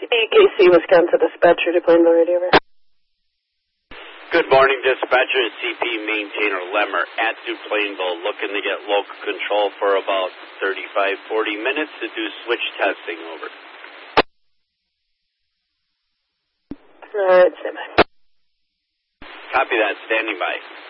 CPKC, Wisconsin dispatcher to Plainville Radio. Good morning, dispatcher. CP Maintainer Lemmer at Plainville, looking to get local control for about 35-40 minutes to do switch testing. Over. All right, stand by. Copy that. Standing by.